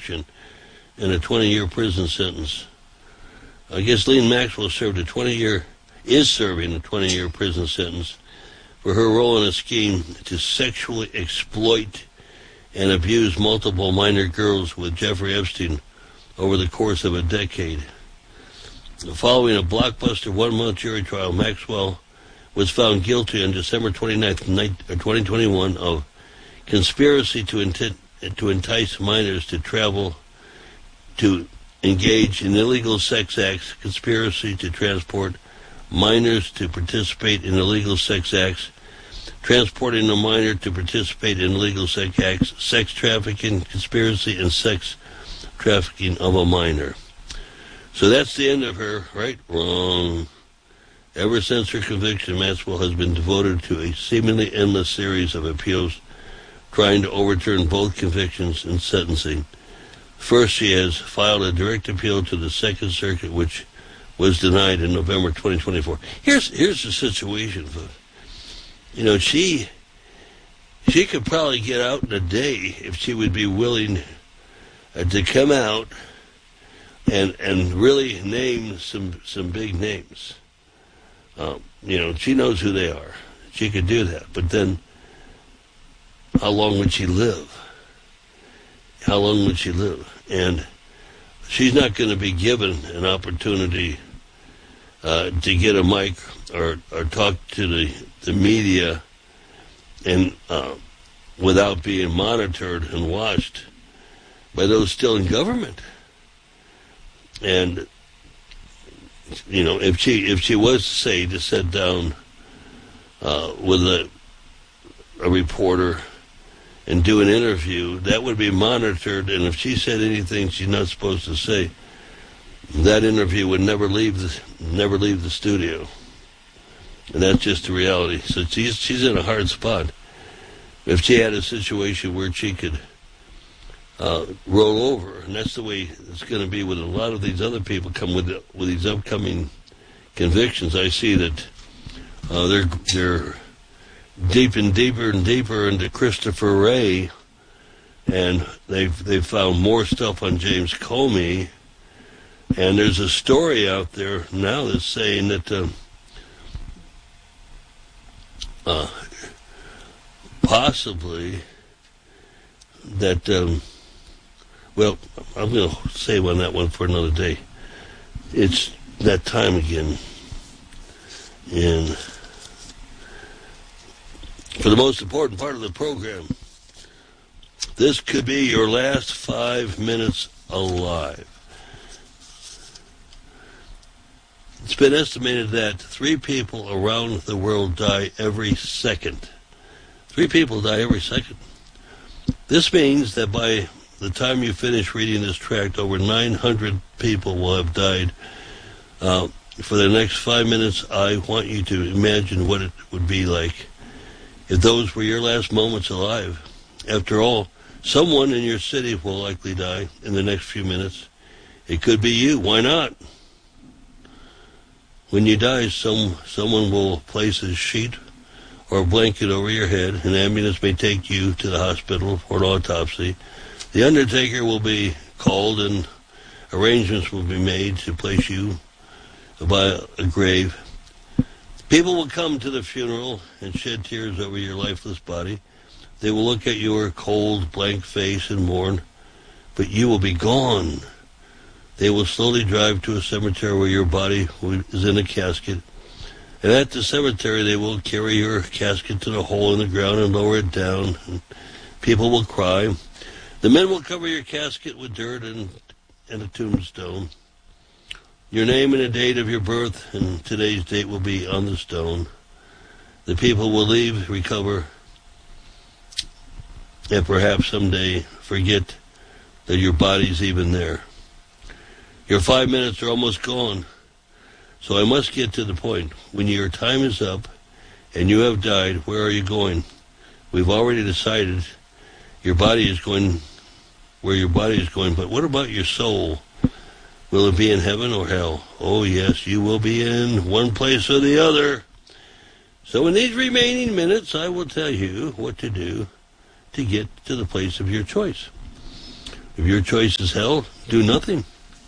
conviction and a 20-year prison sentence. Ghislaine Maxwell is serving a 20-year prison sentence for her role in a scheme to sexually exploit and abuse multiple minor girls with Jeffrey Epstein over the course of a decade. Following a blockbuster one-month jury trial, Maxwell was found guilty on December 29th, 2021 of conspiracy to entice minors to travel to engage in illegal sex acts, conspiracy to transport minors to participate in illegal sex acts, transporting a minor to participate in illegal sex acts, sex trafficking, conspiracy, and sex trafficking of a minor. So that's the end of her, right? Wrong. Ever since her conviction, Maxwell has been devoted to a seemingly endless series of appeals trying to overturn both convictions and sentencing. First, she has filed a direct appeal to the Second Circuit, which was denied in November 2024. Here's the situation, folks. You know, she could probably get out in a day if she would be willing to come out and really name some big names. She knows who they are. She could do that. But then, how long would she live? How long would she live? And she's not going to be given an opportunity to get a mic or talk to the media and without being monitored and watched by those still in government. And if she was, say, to sit down with a reporter and do an interview, that would be monitored, and if she said anything she's not supposed to say, that interview would never leave the studio. And that's just the reality. So she's in a hard spot. If she had a situation where she could roll over, and that's the way it's going to be with a lot of these other people come with these upcoming convictions. I see that they're deep and deeper and deeper into Christopher Wray, and they've found more stuff on James Comey, and there's a story out there now that's saying that possibly that I'm going to save on that one for another day. It's that time again, and for the most important part of the program, this could be your last 5 minutes alive. It's been estimated that 3 people around the world die every second. 3 people die every second. This means that by the time you finish reading this tract, over 900 people will have died. For the next 5 minutes, I want you to imagine what it would be like if those were your last moments alive. After all, someone in your city will likely die in the next few minutes. It could be you. Why not? When you die, someone will place a sheet or a blanket over your head. An ambulance may take you to the hospital for an autopsy. The undertaker will be called and arrangements will be made to place you by a grave. People will come to the funeral and shed tears over your lifeless body. They will look at your cold, blank face and mourn, but you will be gone. They will slowly drive to a cemetery where your body is in a casket. And at the cemetery, they will carry your casket to the hole in the ground and lower it down. And people will cry. The men will cover your casket with dirt and a tombstone. Your name and the date of your birth and today's date will be on the stone. The people will leave, recover, and perhaps someday forget that your body's even there. Your 5 minutes are almost gone, so I must get to the point. When your time is up and you have died, where are you going? We've already decided your body is going where your body is going, but what about your soul? Will it be in heaven or hell? Oh, yes, you will be in one place or the other. So in these remaining minutes, I will tell you what to do to get to the place of your choice. If your choice is hell, do nothing.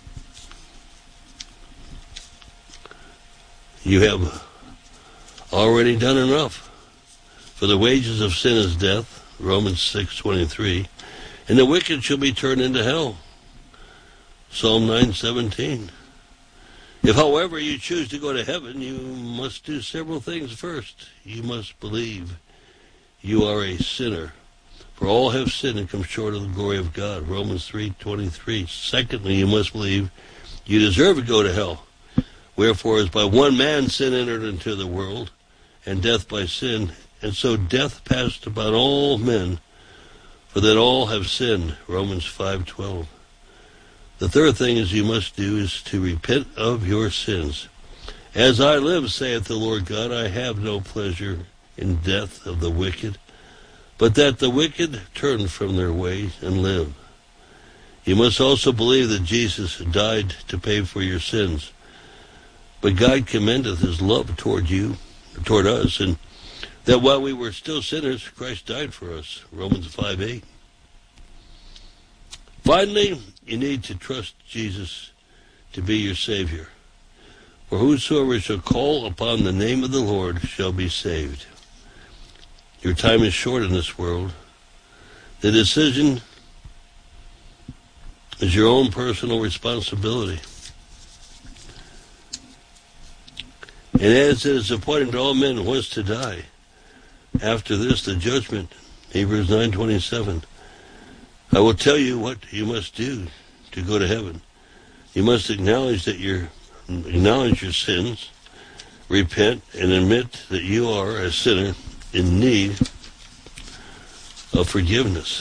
You have already done enough. For the wages of sin is death, Romans 6:23, and the wicked shall be turned into hell, Psalm 9:17. If, however, you choose to go to heaven, you must do several things. First, you must believe you are a sinner, for all have sinned and come short of the glory of God, Romans 3:23. Secondly, you must believe you deserve to go to hell. Wherefore, as by one man sin entered into the world, and death by sin, and so death passed about all men, for that all have sinned, Romans 5:12. The third thing is you must do is to repent of your sins. As I live, saith the Lord God, I have no pleasure in death of the wicked, but that the wicked turn from their ways and live. You must also believe that Jesus died to pay for your sins. But God commendeth his love toward us, and that while we were still sinners, Christ died for us, Romans 5:8. Finally, you need to trust Jesus to be your Savior. For whosoever shall call upon the name of the Lord shall be saved. Your time is short in this world. The decision is your own personal responsibility. And as it is appointed to all men once to die, after this the judgment, Hebrews 9:27. I will tell you what you must do to go to heaven. You must acknowledge your sins, repent, and admit that you are a sinner in need of forgiveness.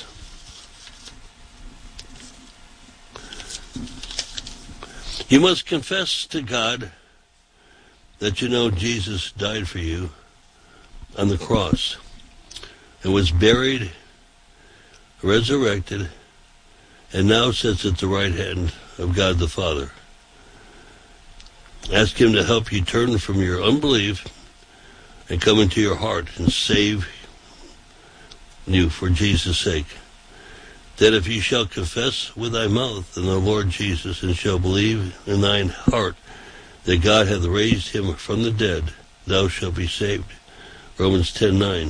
You must confess to God that you know Jesus died for you on the cross and was buried, resurrected, and now sits at the right hand of God the Father. Ask him to help you turn from your unbelief and come into your heart and save you for Jesus' sake. That if you shall confess with thy mouth in the Lord Jesus, and shall believe in thine heart that God hath raised him from the dead, thou shalt be saved. Romans 10:9.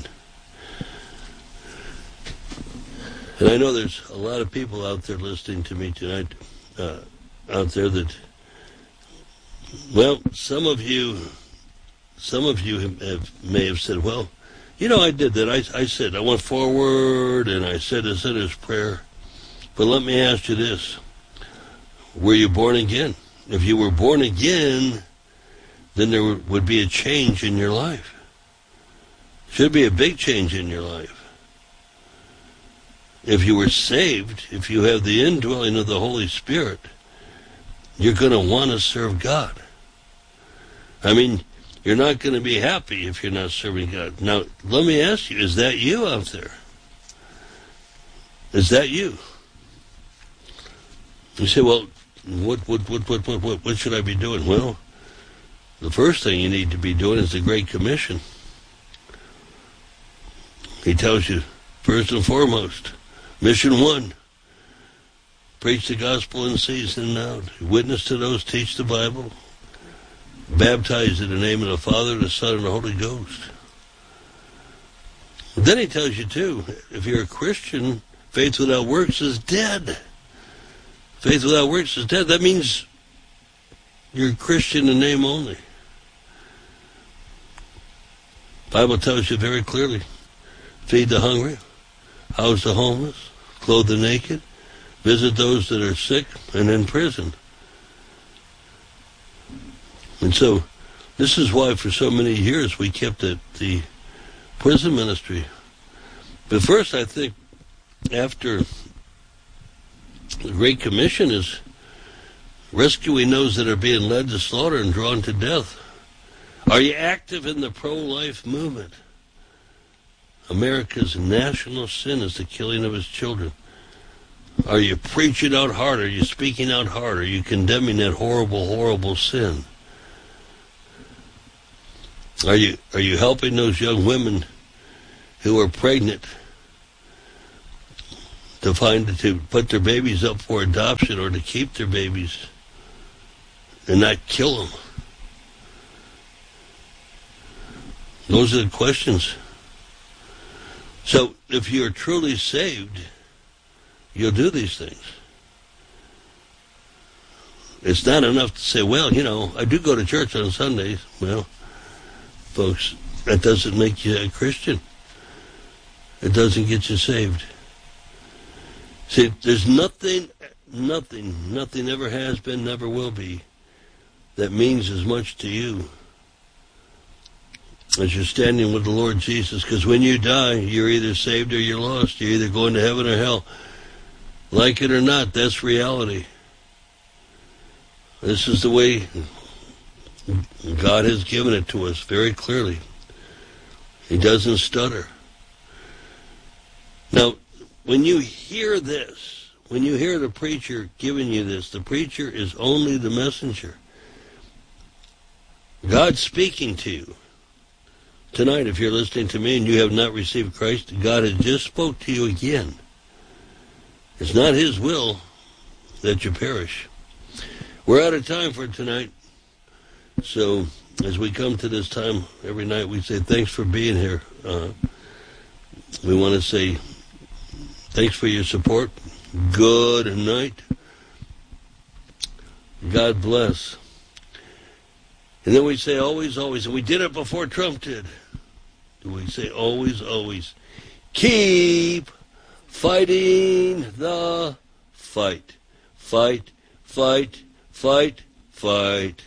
And I know there's a lot of people out there listening to me tonight, out there that, well, some of you may have said, well, you know, I did that. I said, I went forward and I said a sinner's prayer. But let me ask you this. Were you born again? If you were born again, then there would be a change in your life. Should be a big change in your life. If you were saved, if you have the indwelling of the Holy Spirit, you're going to want to serve God. I mean, you're not going to be happy if you're not serving God. Now, let me ask you, is that you out there? Is that you? You say, well, what should I be doing? Well, the first thing you need to be doing is the Great Commission. He tells you, first and foremost, mission 1, preach the gospel in season and out. Witness to those, teach the Bible. Baptize in the name of the Father, the Son, and the Holy Ghost. Then he tells you, too, if you're a Christian, faith without works is dead. Faith without works is dead. That means you're a Christian in name only. The Bible tells you very clearly, feed the hungry, house the homeless, clothe the naked, visit those that are sick and in prison. And so, this is why for so many years we kept at the prison ministry. But first, I think, after the Great Commission is rescuing those that are being led to slaughter and drawn to death. Are you active in the pro-life movement? America's national sin is the killing of its children. Are you preaching out hard? Are you speaking out hard? Are you condemning that horrible, horrible sin? Are you helping those young women who are pregnant to put their babies up for adoption or to keep their babies and not kill them? Those are the questions. So if you're truly saved, you'll do these things. It's not enough to say, well, I do go to church on Sundays. Well, folks, that doesn't make you a Christian. It doesn't get you saved. See, there's nothing ever has been, never will be, that means as much to you as you're standing with the Lord Jesus. Because when you die, you're either saved or you're lost. You're either going to heaven or hell. Like it or not, that's reality. This is the way God has given it to us very clearly. He doesn't stutter. Now, when you hear this, when you hear the preacher giving you this, the preacher is only the messenger. God's speaking to you. Tonight, if you're listening to me and you have not received Christ, God has just spoke to you again. It's not His will that you perish. We're out of time for tonight. So, as we come to this time every night, we say thanks for being here. We want to say thanks for your support. Good night. God bless. And then we say always, always. And we did it before Trump did. We say always, always. Keep fighting the fight. Fight, fight, fight, fight.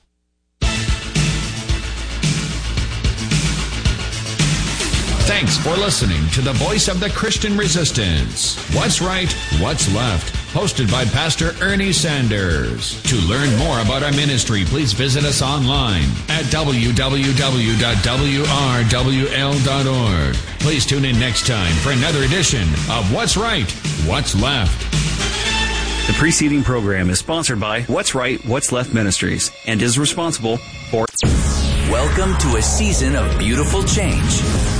Thanks for listening to the Voice of the Christian Resistance. What's Right, What's Left? Hosted by Pastor Ernie Sanders. To learn more about our ministry, please visit us online at www.wrwl.org. Please tune in next time for another edition of What's Right, What's Left. The preceding program is sponsored by What's Right, What's Left Ministries and is responsible for... Welcome to a season of beautiful change.